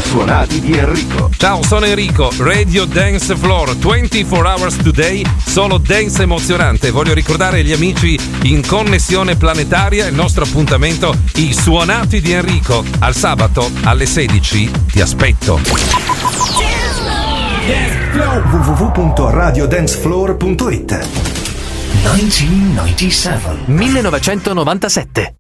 suonati di Enrico. Ciao, sono Enrico, Radio Dance Floor, 24 hours today, solo dance emozionante. Voglio ricordare agli amici in connessione planetaria il nostro appuntamento, i suonati di Enrico. Al sabato alle 16 ti aspetto. www.radiodancefloor.it 1997